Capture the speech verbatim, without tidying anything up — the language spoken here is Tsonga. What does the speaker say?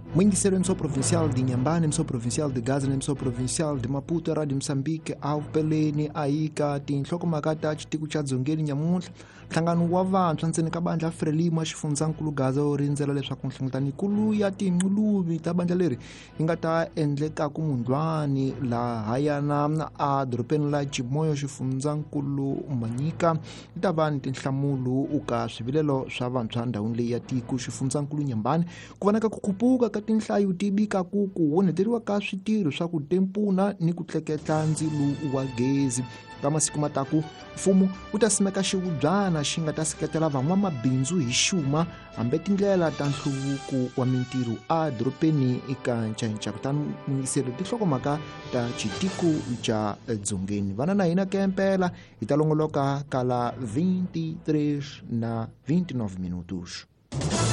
Muingiselo emissão provincial de Inhambane, emissão provincial de Gaza, emissão provincial de Maputo, Rádio Moçambique, ao Peleni, Aika, tinhloko makata chitiku cha dzongeni nyamuntlha nhlangano wa vantshwa ntseni ka bandla Frelimo xifundzakulu Gaza u rindzela leswaku nhlengeletaninkulu ya tinquluvi ta bandla leri yi nga ta endlekaku mundlwani lahaya na a doropeni la Chimoyo xifundzakulu Manyika yi ta va ni tinhlamulo uka swivilelo swa vantshwa ndhawini leyi ya tiko xifundzakulu Nyambane ku vonaka ku khupuka ka tinhlayo ti bikaku ku huneteriwa ka switirho swa ku tempuna ni ku tleketla ndzilo wa gezi ka masiku mataku mfumo wu ta simeka xivubyana xi nga ta seketela van'wamabindzu hi xuma hambi tindlela ta nhluvuko wa mintirho a doropeni eka ncanca kutani mungiselo tinhlokomhaka ta chitiko cha dzongeni vana na hina kempela hi ta longoloka kala vinte e três na vinte e nove minutos.